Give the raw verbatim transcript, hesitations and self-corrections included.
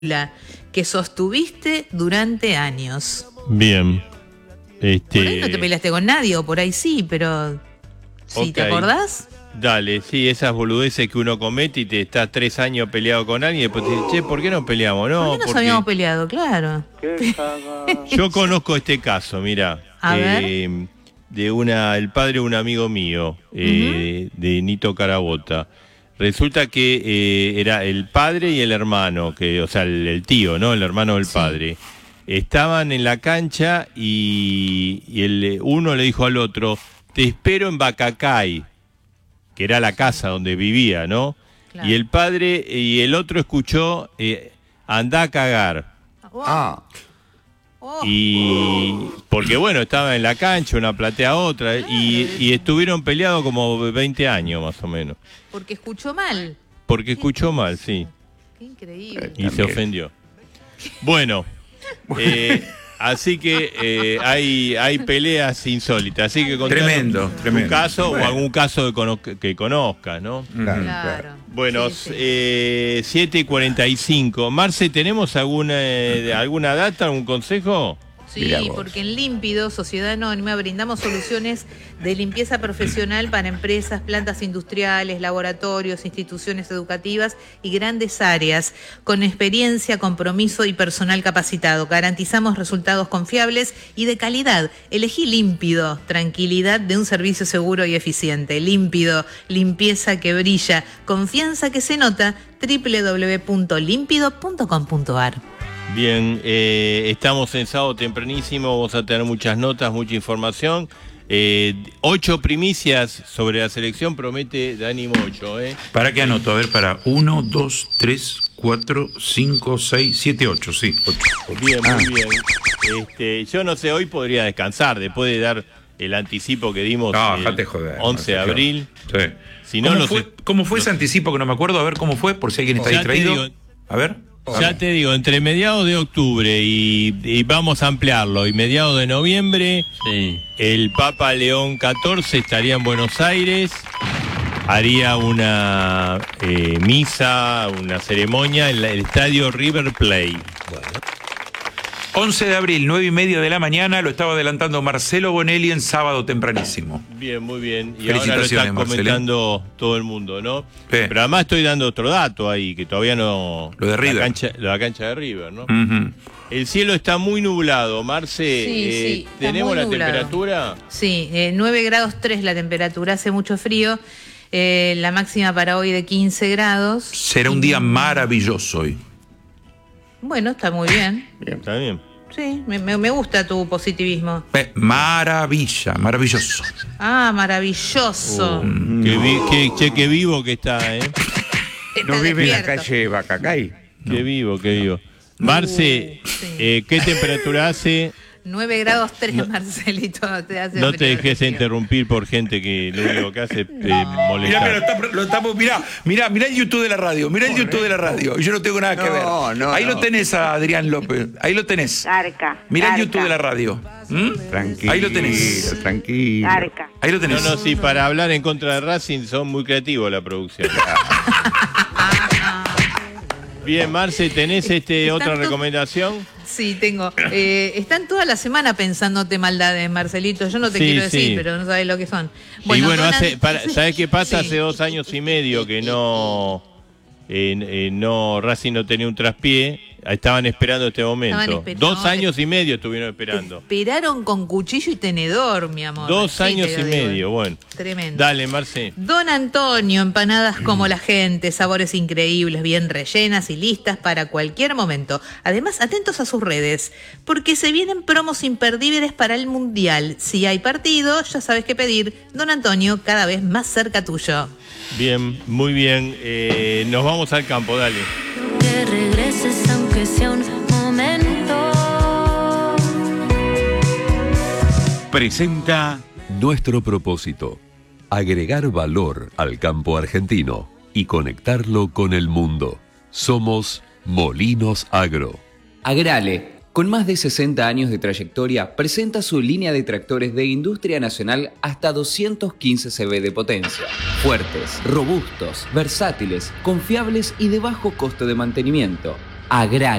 que sostuviste durante años. Bien. Este... Por ahí no te peleaste con nadie, o por ahí sí, pero ¿sí okay. te acordás? Dale, sí, esas boludeces que uno comete y te estás tres años peleado con alguien y después te dices, che, ¿por qué no peleamos? No, ¿Por qué nos porque... habíamos peleado? Claro. Yo conozco este caso, mira. A eh, ver. De una, el padre de un amigo mío, eh, uh-huh. de Nito Carabota. Resulta que eh, era el padre y el hermano, que, o sea, el, el tío, ¿no? El hermano del sí. padre. Estaban en la cancha y, y el, uno le dijo al otro, te espero en Bacacay, que era la casa donde vivía, ¿no? Claro. Y el padre y el otro escuchó, eh, andá a cagar. Wow. Ah. Oh. Y porque bueno, estaba en la cancha, una platea otra, claro. y, y estuvieron peleados como veinte años más o menos. Porque escuchó mal. Porque escuchó mal, sí. Qué increíble. Y se ofendió. Bueno, eh, así que eh, hay, hay peleas insólitas. Así que tremendo, un tremendo. caso bueno. o algún caso que, cono que conozcas, ¿no? Claro. claro. Bueno, sí, sí. Eh, siete y cuarenta y cinco. Marce, ¿tenemos alguna, eh, alguna data, algún consejo? Sí, porque en Límpido, Sociedad Anónima, brindamos soluciones de limpieza profesional para empresas, plantas industriales, laboratorios, instituciones educativas y grandes áreas, con experiencia, compromiso y personal capacitado. Garantizamos resultados confiables y de calidad. Elegí Límpido, tranquilidad de un servicio seguro y eficiente. Límpido, limpieza que brilla, confianza que se nota, doble u doble u doble u punto límpido punto com punto a r. Bien, eh, estamos en sábado tempranísimo, vamos a tener muchas notas, mucha información. Eh, ocho primicias sobre la selección, promete Dani Mocho. ¿eh? ¿Para qué anoto? A ver, para uno, dos, tres, cuatro, cinco, seis, siete, ocho, sí. Ocho. Bien, ah. muy bien. Este, yo no sé, hoy podría descansar, después de dar el anticipo que dimos no, el jate joder, once de abril. Sí. Si no, ¿Cómo, no fue, sé, ¿Cómo fue no ese anticipo que no me acuerdo? A ver cómo fue, por si alguien está distraído. Digo, a ver. Ya te digo, entre mediados de octubre y, y vamos a ampliarlo, y mediados de noviembre, sí. el Papa León catorce estaría en Buenos Aires, haría una eh, misa, una ceremonia en la, el estadio River Plate. Bueno. once de abril, nueve y media de la mañana, lo estaba adelantando Marcelo Bonelli en sábado tempranísimo. Bien, muy bien. Y ahora lo está comentando Marcelo. Todo el mundo, ¿no? Sí. Pero además estoy dando otro dato ahí, que todavía no... Lo de River. La cancha, la cancha de River, ¿no? Uh-huh. El cielo está muy nublado, Marce. Sí, eh, sí, ¿tenemos la nublado. temperatura? Sí, eh, nueve grados tres la temperatura, hace mucho frío. Eh, la máxima para hoy de quince grados. Será un día maravilloso hoy. Bueno, está muy bien. Bien. Está bien. Sí, me, me gusta tu positivismo. Eh, maravilla, maravilloso. Ah, maravilloso. Uh, qué, vi, qué, che, qué vivo que está, ¿eh? Está no vive en la calle Bacacay. No. Qué vivo, qué vivo. Marce, uh, sí. eh, ¿qué temperatura hace? nueve grados tres, no, Marcelito. Te hace no te dejes frío. interrumpir por gente que lo único que hace es no. eh, molestar. Mirá, lo, está, lo estamos, mirá, mirá, mirá el YouTube de la radio, mirá el YouTube de la radio. Yo no tengo nada que no, ver. No, Ahí no. lo tenés a Adrián López. Ahí lo tenés. Arca. Mirá Arca. el YouTube de la radio. ¿Mm? Tranquilo. Ahí lo tenés. Tranquilo. Arca. Ahí lo tenés. No, no, sí, para hablar en contra de Racing son muy creativos la producción. Bien, Marce, ¿tenés este otra recomendación? Sí, tengo. Eh, están toda la semana pensándote maldades, Marcelito. Yo no te sí, quiero decir, sí. pero no sabes lo que son. Bueno, y bueno, hace, para, sí. ¿sabés qué pasa? Sí. Hace dos años y medio que no, eh, eh, no Racing no tenía un traspié. Estaban esperando este momento. Esperando. Dos años y medio estuvieron esperando. Esperaron con cuchillo y tenedor, mi amor. Dos sí, años y digo. medio, bueno. Tremendo. Dale, Marce. Don Antonio, empanadas como la gente, sabores increíbles, bien rellenas y listas para cualquier momento. Además, atentos a sus redes, porque se vienen promos imperdibles para el Mundial. Si hay partido, ya sabes qué pedir. Don Antonio, cada vez más cerca tuyo. Bien, muy bien. Eh, nos vamos al campo, dale. Que regreses aunque sea un momento. Presenta nuestro propósito: agregar valor al campo argentino y conectarlo con el mundo. Somos Molinos Agro. Agrale, con más de sesenta años de trayectoria, presenta su línea de tractores de industria nacional hasta doscientos quince caballos de potencia. Fuertes, robustos, versátiles, confiables y de bajo costo de mantenimiento. Agraria.